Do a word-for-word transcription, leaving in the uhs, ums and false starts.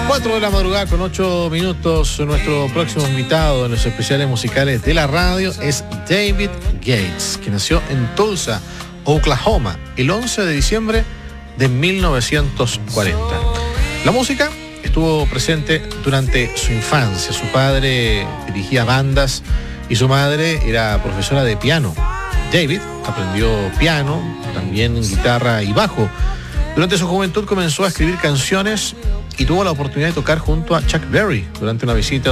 cuatro de la madrugada con ocho minutos. Nuestro próximo invitado en los especiales musicales de la radio es David Gates, que nació en Tulsa, Oklahoma, el once de diciembre de mil novecientos cuarenta. La música estuvo presente durante su infancia. Su padre dirigía bandas y su madre era profesora de piano. David aprendió piano, también guitarra y bajo. Durante su juventud comenzó a escribir canciones y tuvo la oportunidad de tocar junto a Chuck Berry durante una visita